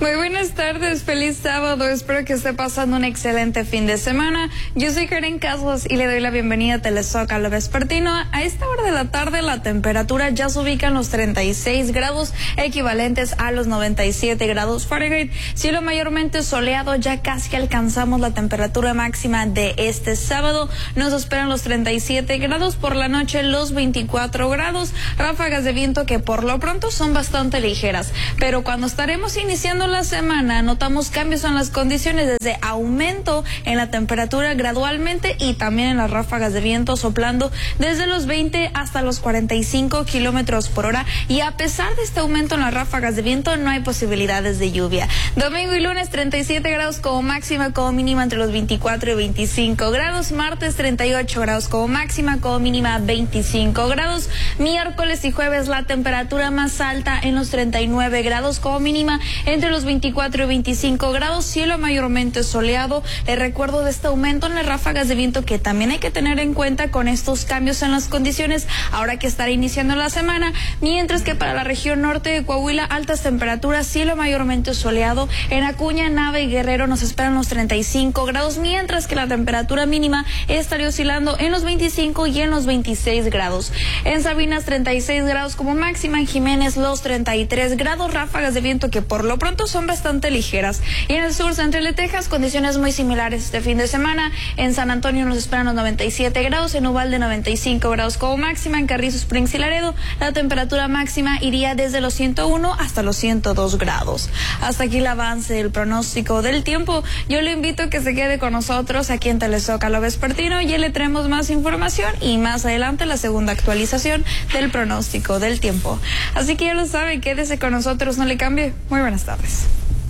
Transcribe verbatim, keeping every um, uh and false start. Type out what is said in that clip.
Muy buenas tardes, feliz sábado, espero que esté pasando un excelente fin de semana. Yo soy Karen Casas y le doy la bienvenida a Telezócalo Vespertino. A esta hora de la tarde la temperatura ya se ubica en los treinta y seis grados, equivalentes a los noventa y siete grados Fahrenheit. Cielo mayormente soleado, ya casi alcanzamos la temperatura máxima de este sábado. Nos esperan los treinta y siete grados, por la noche los veinticuatro grados, ráfagas de viento que por lo pronto son bastante ligeras, pero cuando estaremos iniciando la semana notamos cambios en las condiciones, desde aumento en la temperatura gradualmente y también en las ráfagas de viento soplando desde los veinte hasta los cuarenta y cinco kilómetros por hora, y a pesar de este aumento en las ráfagas de viento no hay posibilidades de lluvia. Domingo y lunes treinta y siete grados como máxima, como mínima entre los veinticuatro y veinticinco grados. Martes treinta y ocho grados como máxima, como mínima veinticinco grados. Miércoles y jueves la temperatura más alta en los treinta y nueve grados, como mínima entre los veinticuatro y veinticinco grados, cielo mayormente soleado. Les recuerdo de este aumento en las ráfagas de viento que también hay que tener en cuenta con estos cambios en las condiciones ahora que estará iniciando la semana, mientras que para la región norte de Coahuila altas temperaturas, cielo mayormente soleado. En Acuña, Nava y Guerrero nos esperan los treinta y cinco grados, mientras que la temperatura mínima estaría oscilando en los veinticinco y en los veintiséis grados. En Sabinas treinta y seis grados como máxima, en Jiménez los treinta y tres grados, ráfagas de viento que por lo pronto son bastante ligeras. Y en el sur central de Texas, condiciones muy similares este fin de semana. En San Antonio nos esperan los noventa y siete grados, en Uvalde noventa y cinco grados como máxima, en Carrizo Springs y Laredo la temperatura máxima iría desde los ciento uno hasta los ciento dos grados. Hasta aquí el avance del pronóstico del tiempo. Yo le invito a que se quede con nosotros aquí en Telezócalo Vespertino, y le traemos más información y más adelante la segunda actualización del pronóstico del tiempo. Así que ya lo sabe, quédese con nosotros, no le cambie. Muy buenas tardes.